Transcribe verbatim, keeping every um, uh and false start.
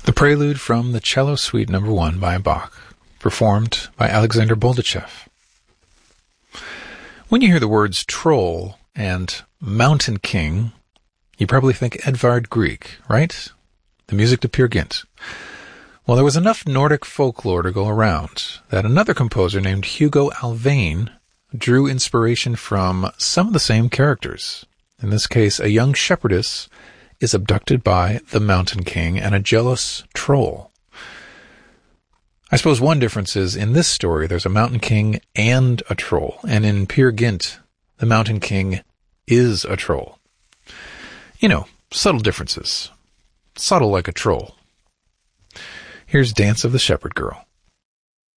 The Prelude from the Cello Suite Number One by Bach, performed by Alexander Boldachev. When you hear the words troll and mountain king, you probably think Edvard Grieg, right? The music to Peer Gynt. Well, there was enough Nordic folklore to go around that another composer named Hugo Alvain drew inspiration from some of the same characters. In this case, a young shepherdess is abducted by the Mountain King and a jealous troll. I suppose one difference is, in this story, there's a Mountain King and a troll, and in Peer Gynt, the Mountain King is a troll. You know, subtle differences. Subtle like a troll. Here's Dance of the Shepherd Girl.